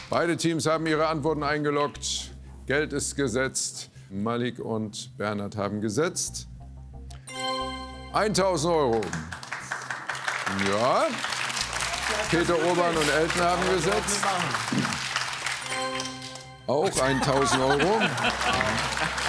Beide Teams haben ihre Antworten eingeloggt. Geld ist gesetzt. Malik und Bernhard haben gesetzt. 1.000 Euro. Ja. Peter Urban und Elton haben gesetzt. Auch 1.000 Euro.